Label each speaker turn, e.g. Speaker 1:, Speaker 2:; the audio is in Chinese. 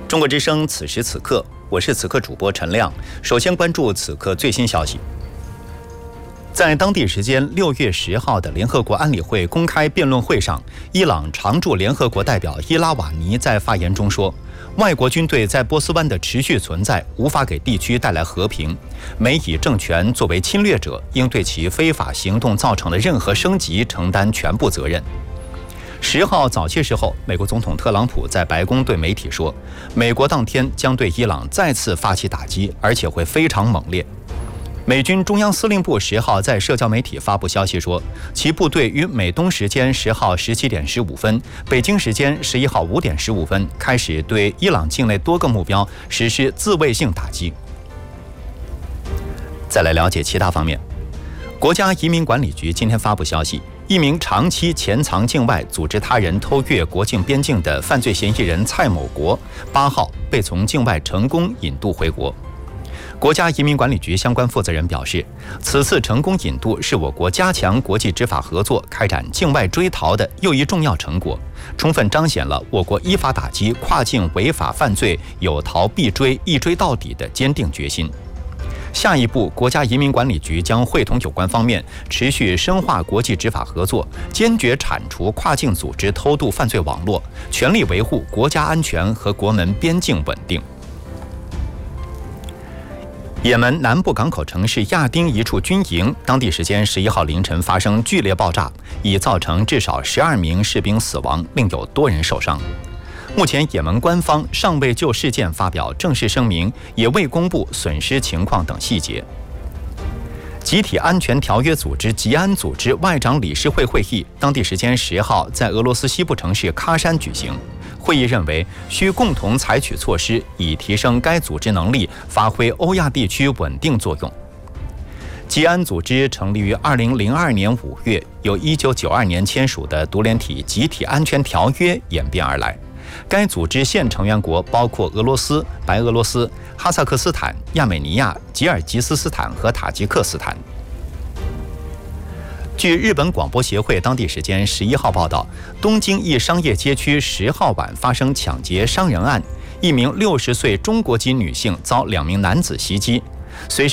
Speaker 1: 中国之声此时此刻，我是此刻主播陈亮。首先关注此刻最新消息。在当地时间6月10号的联合国安理会公开辩论会上，伊朗常驻联合国代表伊拉瓦尼在发言中说，外国军队在波斯湾的持续存在无法给地区带来和平，美以政权作为侵略者，应对其非法行动造成的任何升级承担全部责任。10号早些时候，美国总统特朗普在白宫对媒体说，美国当天将对伊朗再次发起打击，而且会非常猛烈。美军中央司令部10号在社交媒体发布消息说，其部队于美东时间10号17点15分，北京时间11号5点15分开始对伊朗境内多个目标实施自卫性打击。再来了解其他方面，国家移民管理局今天发布消息，一名长期潜藏境外组织他人偷越国境边境的犯罪嫌疑人蔡某国8号被从境外成功引渡回国。国家移民管理局相关负责人表示，此次成功引渡是我国加强国际执法合作、开展境外追逃的又一重要成果，充分彰显了我国依法打击跨境违法犯罪有逃必追、一追到底的坚定决心。下一步，国家移民管理局将会同有关方面，持续深化国际执法合作，坚决铲除跨境组织偷渡犯罪网络，全力维护国家安全和国门边境稳定。也门南部港口城市亚丁一处军营，当地时间11号凌晨发生剧烈爆炸，已造成至少12名士兵死亡，另有多人受伤。目前，也门官方尚未就事件发表正式声明，也未公布损失情况等细节。集体安全条约组织吉安组织外长理事会会议，当地时间10号在俄罗斯西部城市喀山举行。会议认为，需共同采取措施，以提升该组织能力，发挥欧亚地区稳定作用。吉安组织成立于2002年5月，由1992年签署的独联体集体安全条约演变而来。该组织现成员国包括俄罗斯、白俄罗斯、哈萨克斯坦、亚美尼亚、吉尔吉斯斯坦和塔吉克斯坦。据日本广播协会当地时间11号报道，东京一商业街区10号晚发生抢劫伤人案，一名60岁中国籍女性遭2名男子袭击，随